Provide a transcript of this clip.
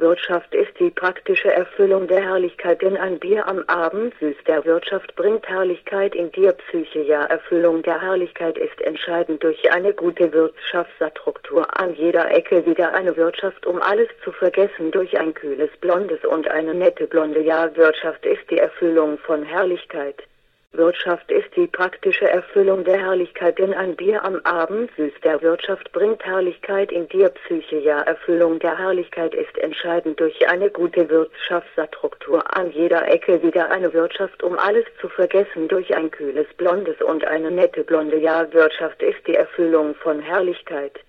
Wirtschaft ist die praktische Erfüllung der Herrlichkeit, denn ein Bier am Abend süß der Wirtschaft bringt Herrlichkeit in dir Psyche. Ja, Erfüllung der Herrlichkeit ist entscheidend durch eine gute Wirtschaftsstruktur. An jeder Ecke wieder eine Wirtschaft, um alles zu vergessen, durch ein kühles Blondes und eine nette Blonde. Ja, Wirtschaft ist die Erfüllung von Herrlichkeit. Wirtschaft ist die praktische Erfüllung der Herrlichkeit, denn ein Bier am Abend süß der Wirtschaft bringt Herrlichkeit in dir Psyche. Ja, Erfüllung der Herrlichkeit ist entscheidend durch eine gute Wirtschaftsstruktur. An jeder Ecke wieder eine Wirtschaft, um alles zu vergessen, durch ein kühles Blondes und eine nette Blonde. Ja, Wirtschaft ist die Erfüllung von Herrlichkeit.